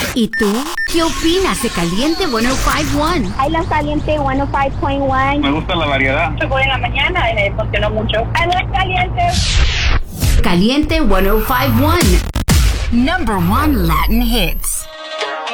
¿Y tú? ¿Qué opinas de Caliente 105.1? I love Caliente 105.1. Me gusta la variedad. Se pone en la mañana y me funcionó mucho. I love Caliente. Caliente 105.1. Number 1 Latin hits.